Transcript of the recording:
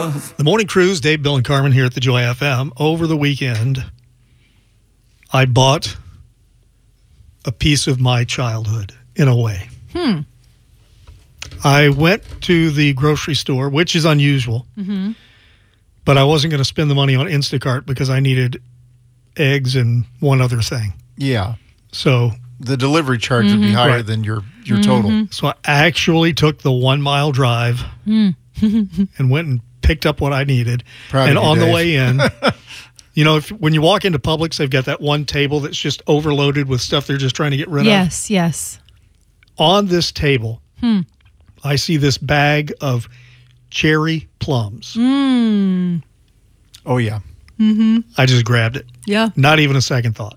love. The Morning Cruise, Dave, Bill, and Carmen here at the Joy FM. Over the weekend, I bought a piece of my childhood, in a way. I went to the grocery store, which is unusual, but I wasn't going to spend the money on Instacart because I needed eggs and one other thing. Yeah. So the delivery charge would be higher than your total. So I actually took the 1 mile drive and went and picked up what I needed. Proud of you, on the Dave. way in, you know, when you walk into Publix, they've got that one table that's just overloaded with stuff they're just trying to get rid of. Yes. On this table, I see this bag of cherry plums. Oh, yeah. I just grabbed it. Yeah. Not even a second thought.